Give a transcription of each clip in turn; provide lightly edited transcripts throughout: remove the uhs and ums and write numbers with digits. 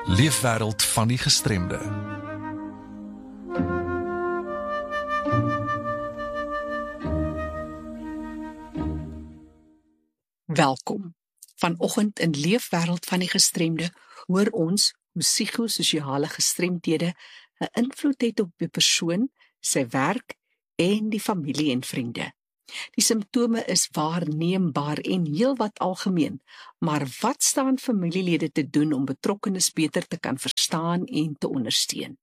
Leefwêreld van die gestremde. Welkom. Vanoggend in Leefwêreld van die gestremde hoor ons hoe psigososiale gestremdhede 'n invloed het op die persoon, sy werk en die familie en vriende. Die simptome is waarneembaar en heelwat algemeen, maar wat staan familielede te doen om betrokkenes beter te kan verstaan en te ondersteun?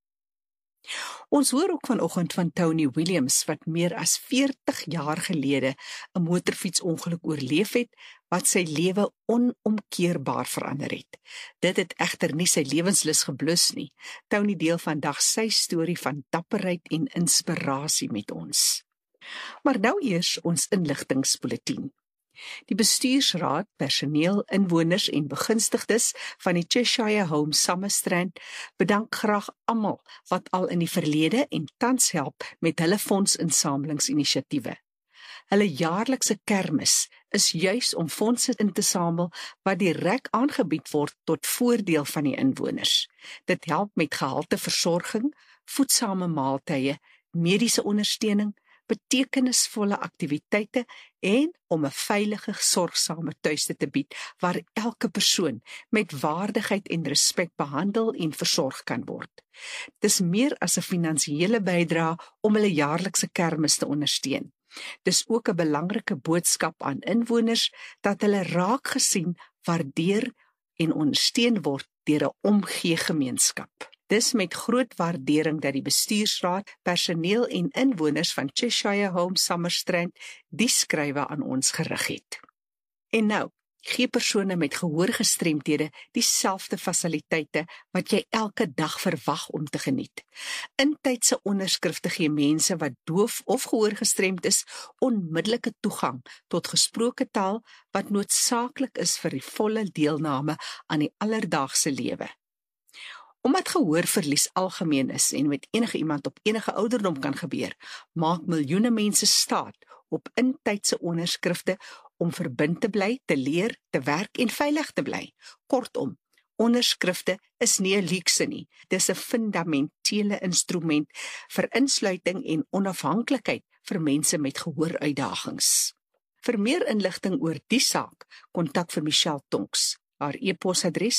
Ons hoor ook vanoggend van Tony Williams, wat meer as 40 jaar gelede 'n motorfietsongeluk oorleef het, wat sy lewe onomkeerbaar verander het. Dit het egter nie sy lewenslus geblus nie. Tony deel vandag sy storie van dapperheid en inspirasie met ons. Maar nou eers ons inligtingsbulletin. Die bestuursraad, personeel, inwoners en begunstigdes van die Cheshire Home Summerstrand bedank graag almal wat al in die verlede en tans help met hulle fondsinsamelingsinisiatiewe. Hulle jaarlikse kermis is juis om fondse in te samel wat direk aangebied word tot voordeel van die inwoners. Dit help met gehalte versorging, voedsame maaltye, mediese ondersteuning, betekenisvolle aktiwiteite en om 'n veilige, sorgsame tuiste te bied waar elke persoon met waardigheid en respek behandel en versorg kan word. Dis meer as 'n finansiële bydrae om hulle jaarlikse kermis te ondersteun. Dis ook 'n belangrike boodskap aan inwoners dat hulle raak gesien, waardeer en ondersteun word deur 'n omgee gemeenskap. Dis met groot waardering dat die bestuursraad, personeel en inwoners van Cheshire Home Summerstrand die skrywe aan ons gerig het. En nou, gee persone met gehoorgestremdhede dieselfde fasiliteite wat jy elke dag verwag om te geniet. Intydse onderskrifte gee mense wat doof of gehoorgestremd is onmiddellike toegang tot gesproke taal wat noodsaaklik is vir die volle deelname aan die alledaagse lewe. Omdat gehoorverlies algemeen is en met enige iemand op enige ouderdom kan gebeur, maak miljoene mense staat op intydse onderskrifte om verbind te bly, te leer, te werk en veilig te bly. Kortom, onderskrifte is nie 'n luukse nie. Dis 'n fundamentele instrument vir insluiting en onafhanklikheid vir mense met gehooruitdagings. Vir meer inligting oor die saak, kontak vir Michelle Tonks. Haar e-posadres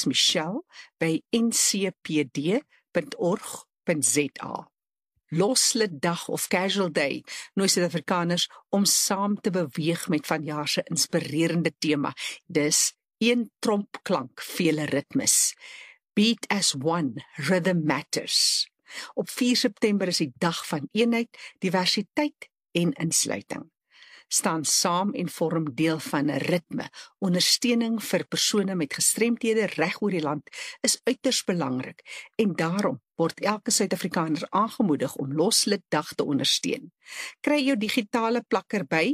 michelle@ncpd.org.za. Losliddag of Casual Day nooi Suid-Afrikaners om saam te beweeg met vanjaar se inspirerende tema. Dis een trompklank, vele ritmes. Beat as one, rhythm matters. Op 4 September is die dag van eenheid, diversiteit en insluiting. Staan saam en vorm deel van 'n ritme. Ondersteuning vir persone met gestremdhede reg oor die land is uiters belangrik en daarom word elke Suid-Afrikaner aangemoedig om Losliddag te ondersteun. Kry jou digitale plakker by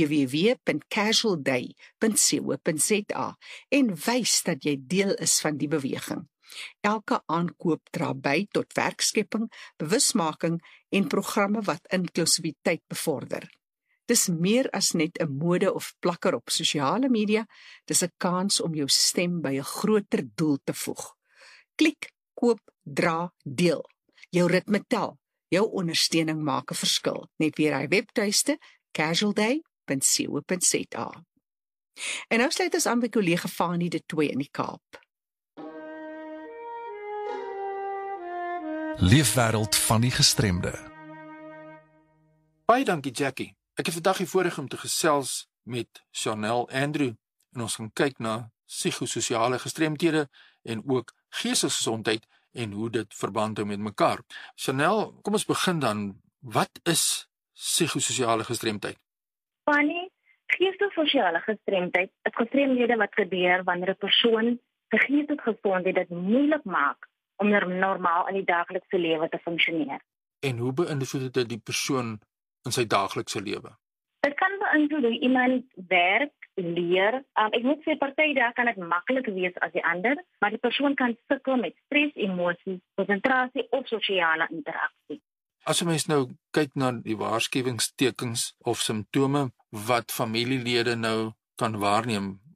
www.casualday.co.za en wys dat jy deel is van die beweging. Elke aankoop dra by tot werkskepping, bewusmaking en programme wat inklusiwiteit bevorder. Dis meer as net 'n mode of plakker op sosiale media, dis 'n kans om jou stem by 'n groter doel te voeg. Klik, koop, dra, deel. Jou ritme tel, jou ondersteuning maak 'n verskil. Net weer hy webtuiste, casualday.co.za. En nou sluit ons aan by kollega Fanie de Tooy in die Kaap. Leefwêreld van die gestremde. Baie dankie, Jackie. Ek het vandag die voorreg om te gesels met Chanel Andrew en ons gaan kyk na psigososiale gestremdhede en ook geestesgesondheid en hoe dit verband hou met mekaar. Chanel, kom ons begin dan. Wat is psigososiale gestremdheid? Fanny, geestesosiale gestremdheid is gestremdhede wat gebeur wanneer 'n persoon se geestesgesondheid dit moeilik maak om normaal in die daaglikse lewe te funksioneer. En hoe beïnvloed dit die persoon in sy daaglikse lewe? Dit kan beïnvloed hoe iemand werk, leer. Ek moet sê party dae kan dit maklik wees as die ander, maar die persoon kan sukkel met stres, emosies, konsentrasie of sosiale interaksie. As 'n mens nou kyk na die waarskuwingstekens of simptome wat familielede nou kan waarneem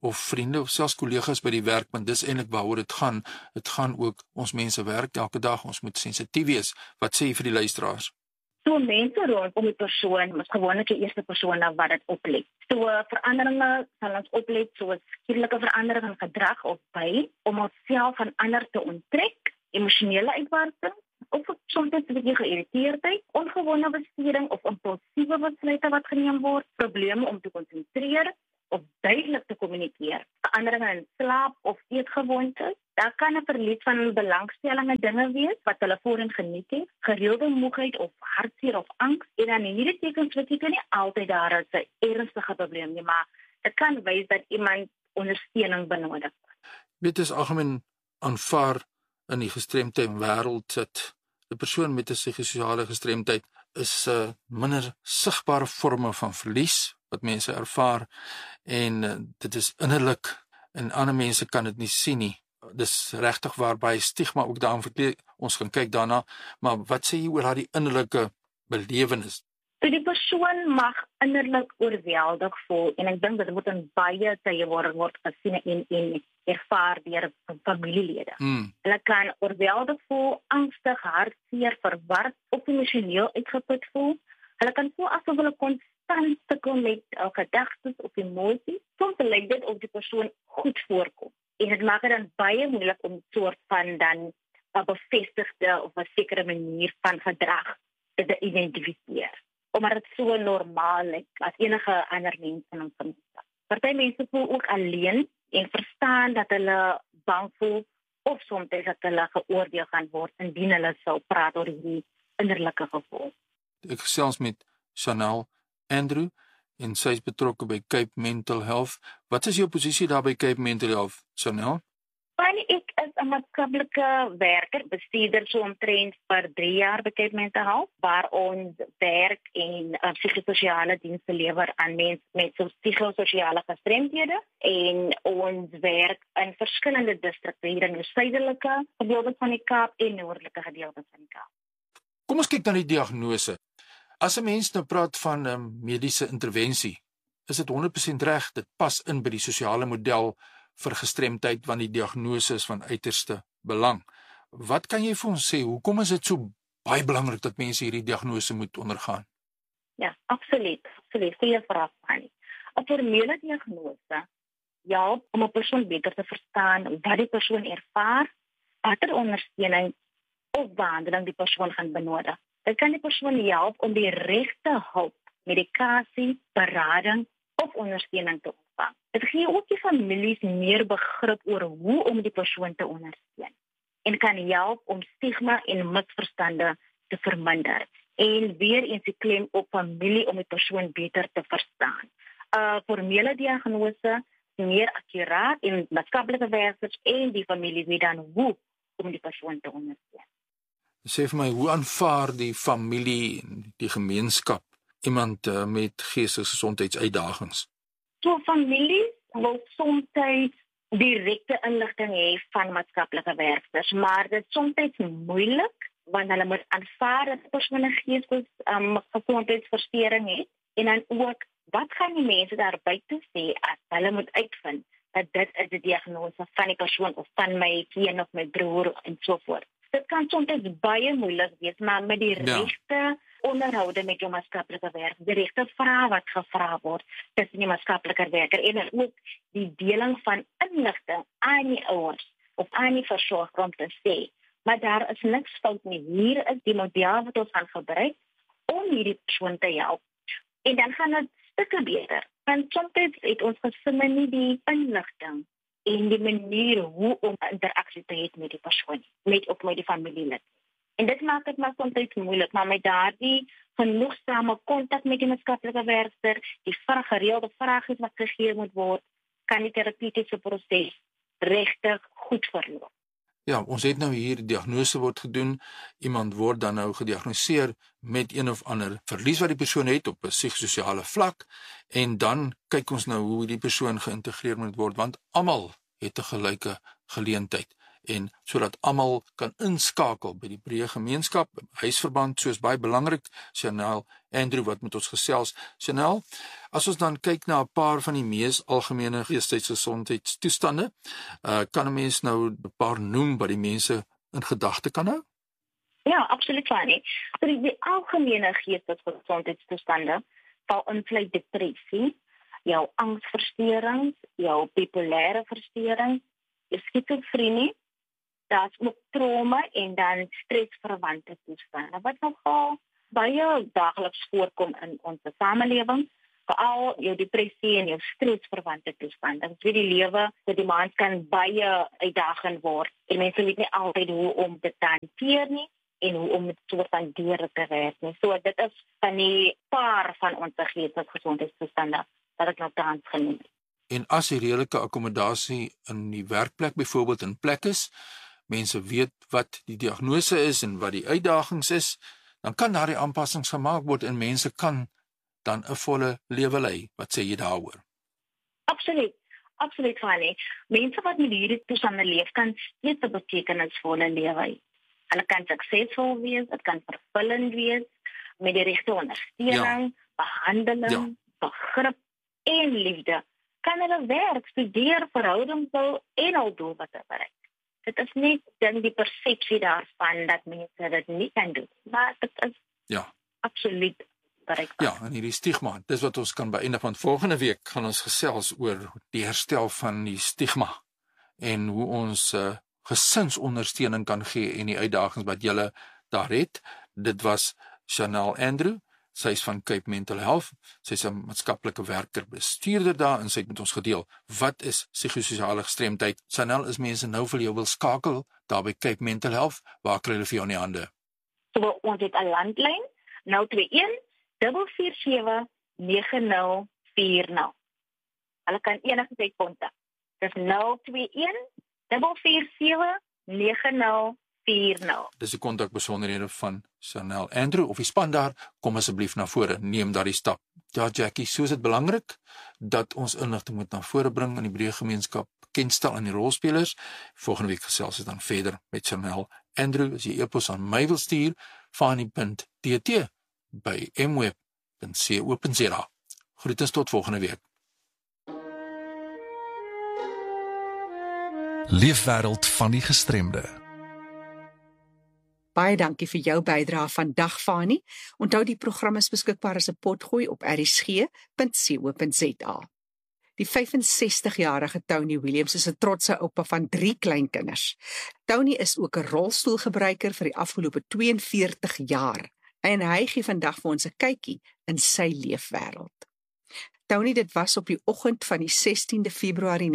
of vriende of selfs kollegas by die werk, want dis eintlik waaroor dit gaan. Dit gaan ook ons mense werk elke dag, ons moet sensitief wees. Wat sê jy vir die luisteraars? So mense rondom die persoon, is gewoonlik die eerste persoon na wat dit oplet. So veranderinge sal ons oplet, soos skiedelike verandering in gedrag of by, om onsself van ander te onttrek, emosionele uitbarsting, of soms 'n bietjie geïrriteerdheid, ongewone besteding of impulsiewe besluite wat geneem word, probleme om te konsentreer of duidelik te kommunikeer, veranderinge in slaap of eetgewoontes. Daar kan 'n verlies van belangstelling in dinge wees wat hulle voorheen geniet het, gereelde moegheid of hartseer of angs, en dan hierdie tekens beteken nie altyd daar is 'n ernstige probleem nie, maar dit kan wys dat iemand ondersteuning benodig. Dit is algemeen aanvaar in die gestremdheid wêreld dat 'n persoon met 'n psigososiale gestremdheid is minder sigbare forme van verlies wat mense ervaar, en dit is innerlik, en ander mense kan dit nie sien nie. Dis regtig waar baie stigma ook daarin verkleed. Ons gaan kyk daarna, maar wat sê jy oor daardie innerlike belewenis? So die persoon mag innerlik oorweldig voel, en ek dink dit moet in baie tye word gesien en ervaar deur familielede. Hulle kan oorweldig voel, angstig, hartseer, verward of emosioneel uitgeput voel. Hulle kan voel asof hulle konstant sukkel met gedagtes of emosies. Soms lyk dit of die persoon goed voorkom. En dit maak dit dan baie moeilik om 'n soort van dan 'n bevestigde of 'n sekere manier van gedrag te identifiseer, omdat dit so normaal is as enige ander mens in ons gemeenskap. Party mense voel ook alleen en verstaan dat hulle bang voel of soms dat hulle geoordeel gaan word indien hulle sou praat oor hierdie innerlike gevoel. Ek gesels met Chanel Andrew, en sy is betrokke by Cape Mental Health. Wat is jou posisie daar by Cape Mental Health, Chanel? Ek is 'n maatskaplike werker, bestuurder so omtrent vir 3 jaar by Cape Mental Health, waar ons werk en psigososiale dienste lewer aan mense met psigososiale gestremdhede, en ons werk in verskillende distrikte hier in die suidelike gedeeltes van die Kaap en noordelike gedeeltes van die Kaap. Kom ons kyk na die diagnose. As 'n mens nou praat van mediese intervensie, is dit 100% reg, dit pas in by die sosiale model vir gestremdheid, want die diagnose is van uiterste belang. Wat kan jy vir ons sê, hoekom is dit so baie belangrik dat mense hierdie diagnose moet ondergaan? Ja, absoluut. Goeie vraag, Annie. 'n Formele diagnose help om 'n persoon beter te verstaan wat die persoon ervaar, watter ondersteuning of behandeling die persoon gaan benodig. Dit kan die persoon help om die regte hulp, medikasie, berading of ondersteuning te ontvang. Dit gee ook die families meer begrip oor hoe om die persoon te ondersteun, en kan help om stigma en misverstande te verminder, en weer eens die klem op familie om die persoon beter te verstaan. Formele diagnose meer akkuraat, en maatskaplike werkers en die familie weet dan hoe om die persoon te ondersteun. Sê vir my, hoe aanvaar die familie en die gemeenskap iemand met geestesgesondheidsuitdagings? So families wil soms direkte inligting hê van maatskaplike werkers, maar dit is soms moeilik, want hulle moet aanvaar dat 'n persoon 'n geestesgesondheidsversteuring het, en dan ook, wat gaan die mense daar buite sê as hulle moet uitvind dat dit is die diagnose van die persoon of van my kind of my broer en so voort. Dit kan soms baie moeilik wees, maar met die regte onderhoude met jou maatskaplike werker, die regte vrae wat gevra word tussen die maatskaplike werker, en ook die deling van inligting aan die ouers of aan die versorger om te sê, maar daar is niks fout nie. Hier is die model wat ons gaan gebruik om hierdie persoon te help. En dan gaan dit stukke beter. Want soms het ons gesinne nie die inligting en die manier hoe om interaksie te hê met die persoon, met die familielid. En dit maak dit maar soms moeilik, maar met daardie genoegsame kontak met die maatskaplike werker, die gereelde vrae wat gegee moet word, kan die terapeutiese proses regtig goed verloop. Ja, ons het nou hier die diagnose word gedoen, iemand word dan nou gediagnoseer met een of ander verlies wat die persoon het op 'n psigososiale vlak, en dan kyk ons nou hoe die persoon geïntegreer moet word, want almal het 'n gelyke geleentheid. en sodat almal kan inskakel by die breë gemeenskap, huisverband, soos baie belangrik. Chanel Andrew wat met ons gesels. Chanel, as ons dan kyk na 'n paar van die mees algemene geestesgesondheidstoestande, kan 'n mens nou 'n paar noem wat die mense in gedagte kan hou? Ja, absoluut Fanny. So die algemene geestesgesondheidstoestande val insluit depressie, jou angsversteurings, jou bipolêre versteurings, jou skizofrenie, daar's ook trauma en dan stresverwante toestande wat nogal baie daagliks voorkom in ons samelewing, veral jou depressie en jou stresverwante toestande. Dit weet die lewe dat die mens kan baie uitdagend word en mense weet nie altyd hoe om dit te hanteer nie en hoe om met soort van deure te werk nie. So dit is van die paar van ons geestesgesondheidstoestande dat ek nou tans genoem het. En as die redelike akkommodasie in die werkplek byvoorbeeld in plek is, mense weet wat die diagnose is en wat die uitdagings is, dan kan daardie aanpassings gemaak word en mense kan dan 'n volle lewe lei. Wat sê jy daaroor? Absoluut Fanny. Mense wat met hierdie toestande leef kan steeds 'n betekenisvolle lewe hê. Hulle kan suksesvol wees, dit kan vervullend wees met die regte ondersteuning, behandeling, begrip en liefde. Kan hulle werk, studeer, verhoudings bou en al doelwitte bereik. Dit is nie die persepsie daarvan dat mense dit nie kan doen, maar dit is absoluut bereikbaar. Ja, en hierdie stigma, dis wat ons kan beëindig, want volgende week gaan ons gesels oor die herstel van die stigma en hoe ons gesinsondersteuning kan gee en die uitdagings wat julle daar het. Dit was Chanel Andrew. Sy is van Cape Mental Health. Sy is 'n maatskaplike werker, bestuurder daar en sy het met ons gedeel wat is psigososiale gestremdheid. Chanel, is mense nou vir jou wil skakel daar by Cape Mental Health, waar kry hulle vir jou in die hande? So ons het 'n landlyn 021 447 9040. Hulle kan enige tyd kontak. Dis 021 447 9040. Dis die kontakbesonderhede van Chanel Andrew of die span daar. Kom asseblief na vore, neem daardie stap. Ja, Jackie, so is dit belangrik dat ons inligting moet na vore bring in die breë gemeenskap, bekendstel aan die rolspelers. Volgende week gesels ons dan verder met Chanel Andrew. As jy e-pos aan my wil stuur, fani.tt@mweb.co.za. Groetens tot volgende week. Leefwêreld van die gestremde. Baie dankie vir jou bydrae vandag, Fani. Onthou die program is beskikbaar as 'n potgooi op rsg.co.za. Die 65-jarige Tony Williams is 'n trotse oupa van 3 kleinkinders. Tony is ook 'n rolstoelgebruiker vir die afgelope 42 jaar en hy gee vandag vir ons 'n kykie in sy leefwêreld. Tony, dit was op die oggend van die 16de Februarie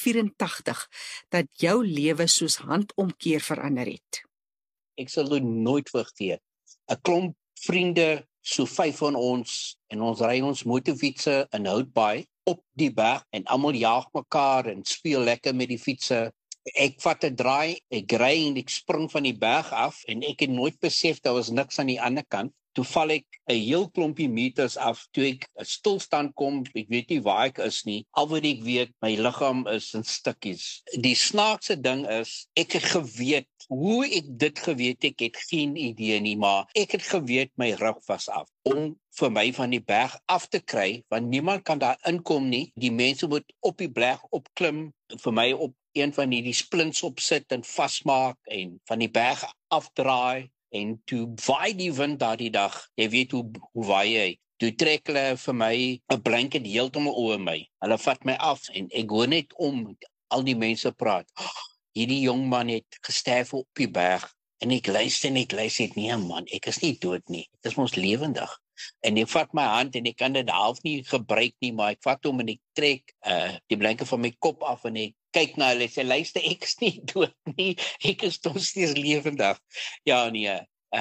1984 dat jou lewe soos handomkeer verander het. Ek sal dit nooit vergeet. 'n Klomp vriende, so 5 van ons, en ons ry ons motorfietsse in Houtbaai op die berg en almal jaag mekaar en speel lekker met die fietsse. Ek vat 'n draai, ek ry en ek spring van die berg af en ek het nooit besef daar was niks aan die ander kant. Toe val ek 'n heel klompie meters af, toe ek 'n stilstand kom, ek weet nie waar ek is nie, al wat ek weet, my liggaam is in stukkies. Die snaakse ding is, ek het geweet, hoe ek dit geweet, ek het geen idee nie, maar ek het geweet my rug was af, om vir my van die berg af te kry, want niemand kan daar inkom nie, die mense moet op die berg opklim, vir my op een van die splints opsit en vasmaak, en van die berg afdraai, en toe waai die wind daardie dag, jy weet hoe waai hy, toe trek hulle vir my 'n blanket heeltemal oor my, hulle vat my af, en ek hoor net om, al die mense praat, hierdie jong man het gesterf op die berg, en ek luister, nee man, ek is nie dood nie, ek is mos lewendig, en ek vat my hand, en ek kan dit half nie gebruik nie, maar ek vat hom en ek trek die blanket van my kop af, en ek kyk na hulle, sê, luister, ek is nie dood nie, ek is nog steeds lewendig. Ja, nee,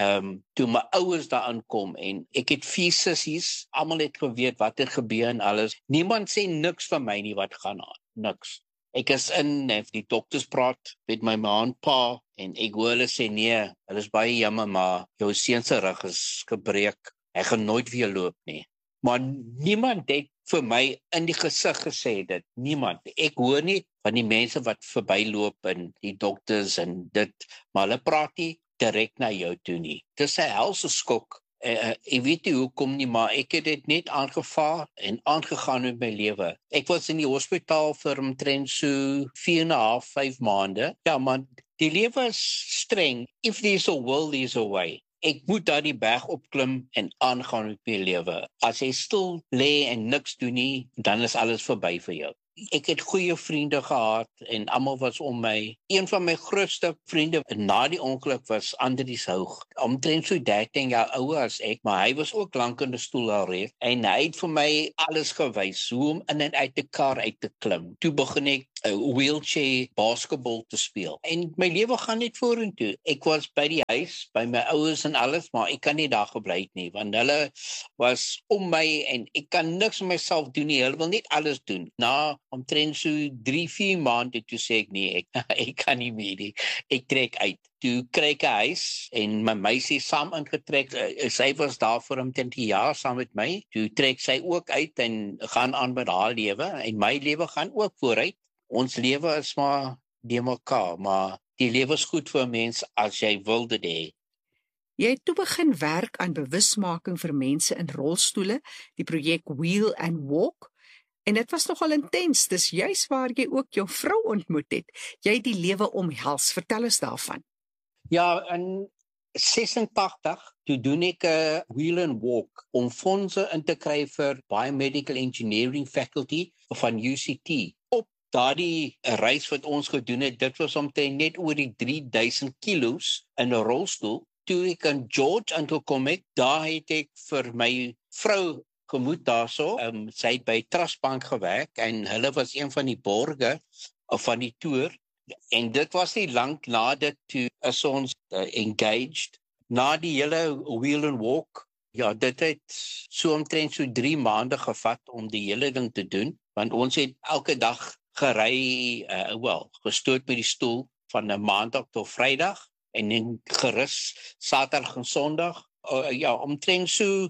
toe my ouers daar aankom, en ek het 4 sissies, almal het geweet wat het gebeur en alles. Niemand sê niks van my nie wat gaan aan, niks. Ek is in, die dokters praat met my ma en pa, en ek hoor hulle sê, nee, hulle is baie jammer, maar jou seun se rug is gebreek, hy gaan nooit weer loop nie. Maar niemand het vir my in die gesig gesê dit, niemand. Ek hoor net van die mense wat verbyloop en die dokters en dit, maar hulle praat nie direk na jou toe nie. Dis 'n helse skok. Ek weet nie hoekom nie, maar ek het dit net aangevaar en aangegaan met my lewe. Ek was in die hospitaal vir omtrent so 4,5, 5 maande. Ja, maar die lewe is streng. If there's a will, there's a way. Ek moet daar die berg opklim en aangaan met my lewe. As jy stil lê en niks doen nie, dan is alles verby vir jou. Ek het goeie vriende gehad en almal was om my. Een van my grootste vriende na die ongeluk was Andries Houg. Omtrent so 13 jaar ouer as ek, maar hy was ook lank in 'n stoel alreeds en hy het vir my alles gewys hoe om in en uit die kar uit te klim. Toe begin ek wheelchair basketbal te speel. En my lewe gaan net vorentoe. Ek was by die huis, by my ouers en alles, maar ek kan nie daar gebly het nie, want hulle was om my en ek kan niks met myself doen nie. Hulle wil net alles doen. Na omtrent so 3-4 maande toe sê ek nee, ek kan nie meer nie. Ek trek uit. Toe kry ek 'n huis en my meisie saam ingetrek. Sy was daar vir omtrent 'n jaar saam met my. Toe trek sy ook uit en gaan aan met haar lewe en my lewe gaan ook vooruit. Ons lewe is maar de mekaar, maar die lewe is goed vir 'n mens as jy wil dit hê. Jy het toe begin werk aan bewusmaking vir mense in rolstoele, die projek Wheel and Walk, en dit was nogal intens. Dis juis waar jy ook jou vrou ontmoet het. Jy het die lewe omhels. Vertel ons daarvan. Ja, in 86 toe doen ek 'n Wheel and Walk om fondse in te kry vir Biomedical Engineering Faculty van UCT. Daardie reis wat ons gedoen het, dit was omtrent net oor die 3000 kilos in 'n rolstoel. Toe ek in George aangekom het, daar het ek vir my vrou gemoet daarso. Sy het by Trustbank gewerk en hulle was een van die borge van die toer. En dit was nie lank na dit toe is ons engaged. Na die hele Wheel and Walk, ja, dit het so omtrent so 3 maande gevat om die hele ding te doen, want ons het elke dag gery, gestoot met die stoel van 'n maandag tot Vrydag en dan gerus Saterdag en Sondag. Omtrent so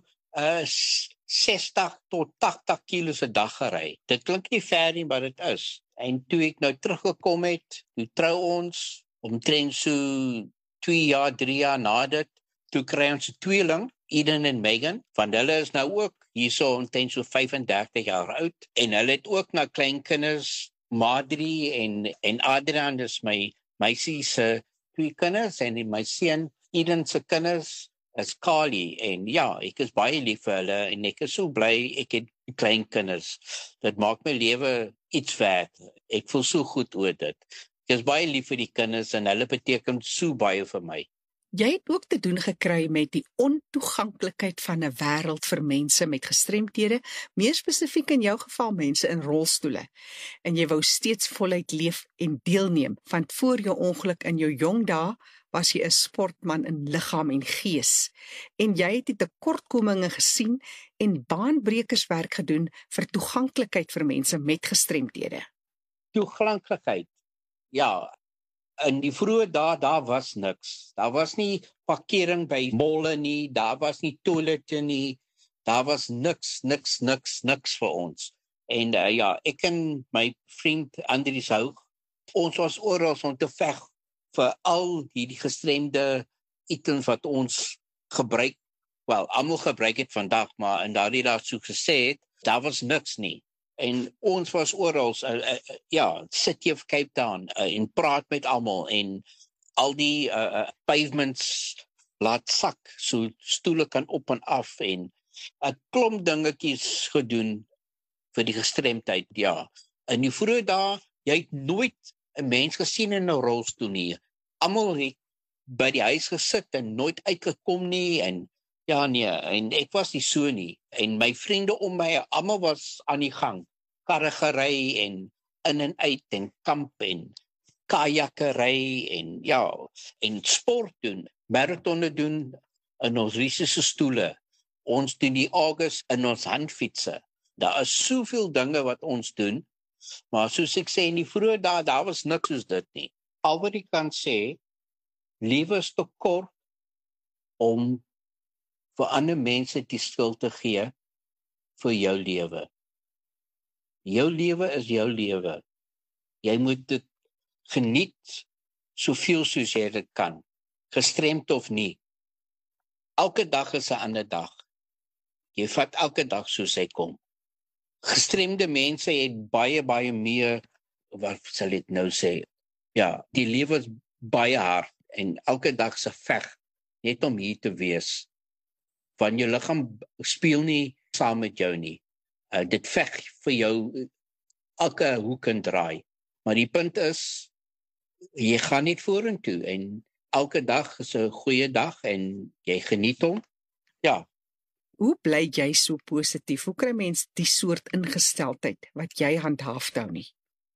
60 tot 80 kilos 'n dag gery. Dit klink nie ver nie, maar dit is. En toe ek nou teruggekom het, toe trou ons, omtrent so 2 jaar, 3 jaar na dit, toe kry ons 'n tweeling, Eden en Megan, want hulle is nou ook hierso omtrent so 35 jaar oud, en hulle het ook nou kleinkinders, Madri en Adrian, is my meisie se 2 kinders, en my seun Eden se kinders is Kali, en ja, ek is baie lief vir hulle, en ek is so bly ek het kleinkinders. Dit maak my lewe iets werd. Ek voel so goed oor dit. Ek is baie lief vir die kinders, en hulle beteken so baie vir my. Jy het ook te doen gekry met die ontoeganklikheid van 'n wêreld vir mense met gestremthede, meer spesifiek in jou geval mense in rolstoele. En jy wou steeds voluit leef en deelneem, want voor jou ongeluk in jou jong dae was jy 'n sportman in liggaam en gees. En jy het die tekortkominge gesien en baanbrekerswerk gedoen vir toeganklikheid vir mense met gestremthede. Toeganklikheid, ja. In die vroeë dae, daar was niks. Daar was nie parkering by molle nie, daar was nie toilette nie, daar was niks vir ons. En ek en my vriend Andries Houg, ons was oral om te veg vir al hierdie gestremde items wat ons gebruik, almal gebruik het vandag, maar in daardie dae so gesê het, daar was niks nie. En ons was oral, City of Cape Town, en praat met almal, en al die pavements laat sak, so stoele kan op en af, en 'n klomp dingetjies gedoen vir die gestremdheid, ja. In die vroeë dae, jy het nooit 'n mens gesien in 'n rolstoel nie. Almal het by die huis gesit en nooit uitgekom nie, en ek was nie so nie. En my vriende om my, almal was aan die gang. Karre gery en in en uit en kamp en kajakkery en sport doen, marathonne doen in ons riesiese stoele. Ons doen die August in ons handfietsse. Daar is soveel dinge wat ons doen, maar soos ek sê, in die vroeë dae, daar was niks soos dit nie. Al wat ek kan sê, lewe is te kort om vir ander mense die skuld te gee vir jou lewe. Jou lewe is jou lewe. Jy moet dit geniet soveel soos jy dit kan. Gestremd of nie. Elke dag is 'n ander dag. Jy vat elke dag soos hy kom. Gestremde mense het baie meer, wat sal ek nou sê? Ja, die lewe is baie hard en elke dag se veg net om hier te wees. Want jou liggaam speel nie saam met jou nie. Dit veg vir jou elke hoek en draai. Maar die punt is, jy gaan net vorentoe en elke dag is 'n goeie dag en jy geniet hom. Ja, Hoe bly jy so positief? Hoe kry mens die soort ingesteldheid wat jy handhaaf hou nie?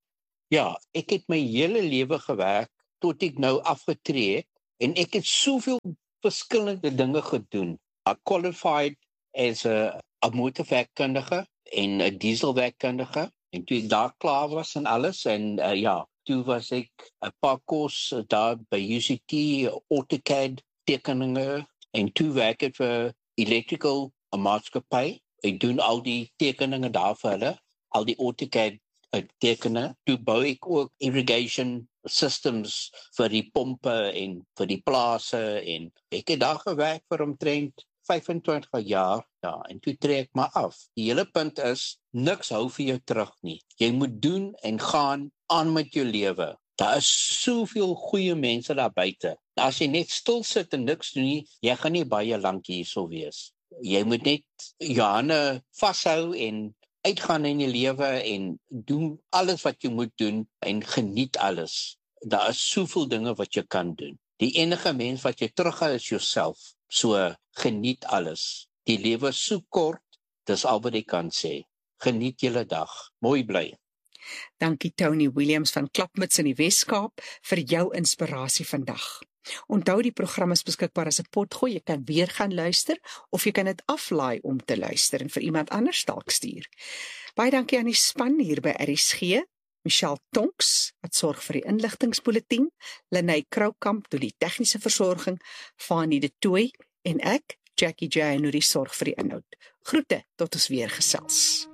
ja, ek het my hele lewe gewerk tot ek nou afgetree het en ek het soveel verskillende dinge gedoen. I qualified as 'n motorwerkkundige en 'n dieselwerkkundige en toe ek daar klaar was en alles en ja, toe was ek 'n paar kos daar by UCT, AutoCAD tekeninge en toe werk ek vir Electrical maatskappy. Ek doen al die tekeninge daar vir hulle, al die AutoCAD tekenen. Toe bou ek ook irrigation systems vir die pompe en vir die plase en ek het daar gewerk vir omtrent 25 jaar, ja, en toe trek ek maar af. Die hele punt is, niks hou vir jou terug nie. Jy moet doen en gaan aan met jou lewe. Daar is soveel goeie mense daar buite. As jy net stil sit en niks doen nie, jy gaan nie baie lank hierso wees. Jy moet net jou hande vashou en uitgaan in die lewe en doen alles wat jy moet doen en geniet alles. Daar is soveel dinge wat jy kan doen. Die enige mens wat jy terughou is jouself. So geniet alles. Die lewe is so kort, dis al wat ek kan sê. Geniet julle dag. Mooi bly. Dankie Tony Williams van Klapmuts in die Wes-Kaap vir jou inspirasie vandag. Onthou die program is beskikbaar as 'n potgooi. Jy kan weer gaan luister of jy kan dit aflaai om te luister en vir iemand anders dalk stuur. Baie dankie aan die span hier by RSG. Michelle Tonks wat sorg vir die inligtingsbulletin, Lenay Kroukamp doen die tegniese versorging, Fanie de Tooy en ek, Jackie J, en die sorg vir die inhoud. Groete tot ons weer gesels.